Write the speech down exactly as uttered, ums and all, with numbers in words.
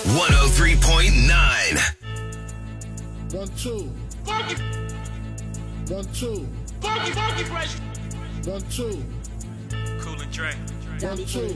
one oh three point nine. One, two. Funky, One, two. funky, funky fresh. One, two. Cool and Dre. One, two.